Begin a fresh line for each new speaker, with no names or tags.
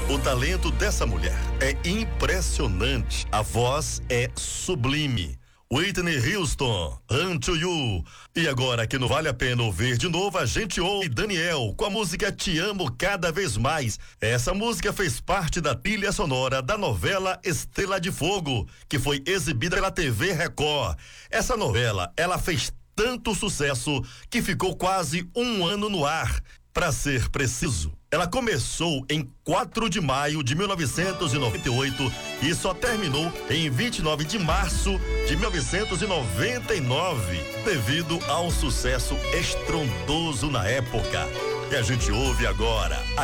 O talento dessa mulher é impressionante. A voz é sublime. Whitney Houston, Run to You. E agora que não vale a pena ouvir de novo, a gente ouve Daniel com a música Te Amo Cada Vez Mais. Essa música fez parte da trilha sonora da novela Estrela de Fogo, que foi exibida pela TV Record. Essa novela, ela fez tanto sucesso que ficou quase um ano no ar. Para ser preciso, ela começou em 4 de maio de 1998 e só terminou em 29 de março de 1999, devido ao sucesso estrondoso na época. E a gente ouve agora a